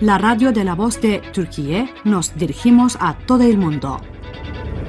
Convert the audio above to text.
la radio de la voz de Turquía, nos dirigimos a todo el mundo.